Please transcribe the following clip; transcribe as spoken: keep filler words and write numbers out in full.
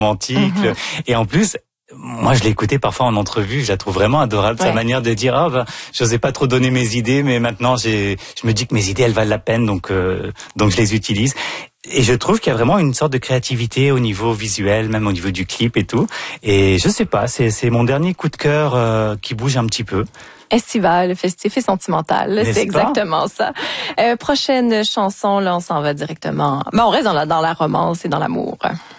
romantique. Mm-hmm. Et en plus, moi, je l'ai écouté parfois en entrevue. Je la trouve vraiment adorable. Ouais. Sa manière de dire, ah, ben, j'osais pas trop donner mes idées, mais maintenant, j'ai, je me dis que mes idées, elles valent la peine, donc, euh, donc je les utilise. Et je trouve qu'il y a vraiment une sorte de créativité au niveau visuel, même au niveau du clip et tout. Et je sais pas, c'est, c'est mon dernier coup de cœur euh, qui bouge un petit peu. Estival, festif et sentimental, N'est-ce c'est pas? exactement ça. Euh, prochaine chanson, là, on s'en va directement. Ben, on reste dans la, dans la romance et dans l'amour.